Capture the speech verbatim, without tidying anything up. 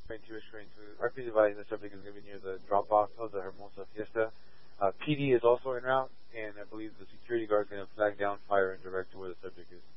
explained to your screen, to our providing the subject is going to be near the drop off of the Hermosa Fiesta. Uh, P D is also en route, and I believe the security guard is going to flag down, fire, and direct to where the subject is.